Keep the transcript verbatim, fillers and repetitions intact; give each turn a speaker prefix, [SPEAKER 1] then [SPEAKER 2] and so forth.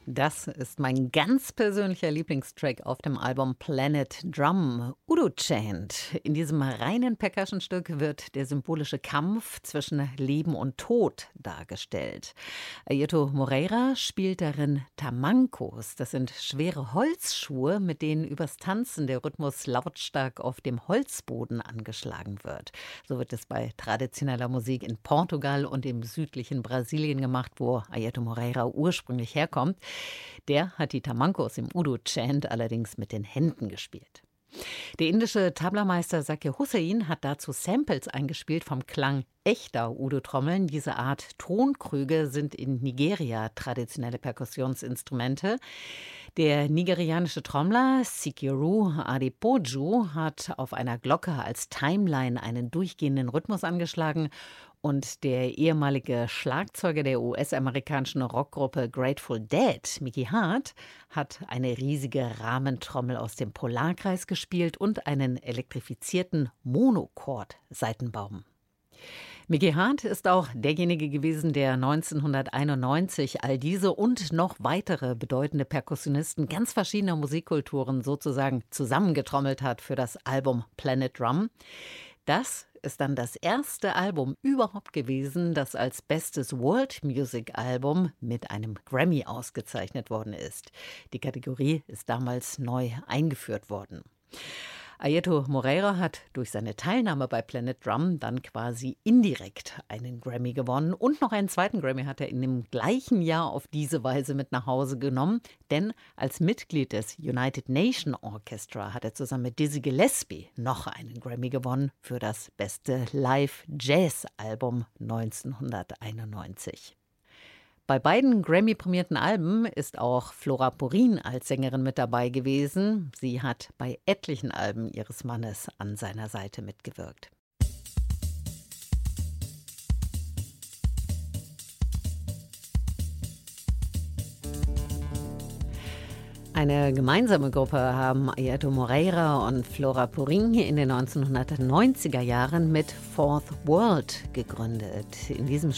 [SPEAKER 1] Das ist mein ganz persönlicher Lieblingstrack auf dem Album Planet Drum, Udo Chant. In diesem reinen Percussion-Stück wird der symbolische Kampf zwischen Leben und Tod dargestellt. Airto Moreira spielt darin Tamancos. Das sind schwere Holzschuhe, mit denen übers Tanzen der Rhythmus lautstark auf dem Holzboden angeschlagen wird. So wird es bei traditioneller Musik in Portugal und im südlichen Brasilien gemacht, wo Airto Moreira ursprünglich herkommt. Der hat die Tamancos im Udo Chant allerdings mit den Händen gespielt. Der indische Tablameister Zakir Hussain hat dazu Samples eingespielt vom Klang echter Udo-Trommeln. Diese Art Tonkrüge sind in Nigeria traditionelle Perkussionsinstrumente. Der nigerianische Trommler Sikiru Adepoju hat auf einer Glocke als Timeline einen durchgehenden Rhythmus angeschlagen. Und der ehemalige Schlagzeuger der U S-amerikanischen Rockgruppe Grateful Dead, Mickey Hart, hat eine riesige Rahmentrommel aus dem Polarkreis gespielt und einen elektrifizierten Monochord-Saitenbaum. Mickey Hart ist auch derjenige gewesen, der neunzehnhunderteinundneunzig all diese und noch weitere bedeutende Perkussionisten ganz verschiedener Musikkulturen sozusagen zusammengetrommelt hat für das Album Planet Drum. Das ist dann das erste Album überhaupt gewesen, das als bestes World Music Album mit einem Grammy ausgezeichnet worden ist. Die Kategorie ist damals neu eingeführt worden. Airto Moreira hat durch seine Teilnahme bei Planet Drum dann quasi indirekt einen Grammy gewonnen. Und noch einen zweiten Grammy hat er in dem gleichen Jahr auf diese Weise mit nach Hause genommen. Denn als Mitglied des United Nation Orchestra hat er zusammen mit Dizzy Gillespie noch einen Grammy gewonnen für das beste Live-Jazz-Album neunzehnhunderteinundneunzig. Bei beiden Grammy-prämierten Alben ist auch Flora Purin als Sängerin mit dabei gewesen. Sie hat bei etlichen Alben ihres Mannes an seiner Seite mitgewirkt. Eine gemeinsame Gruppe haben Airto Moreira und Flora Purin in den neunzehnhundertneunziger Jahren mit Fourth World gegründet. In diesem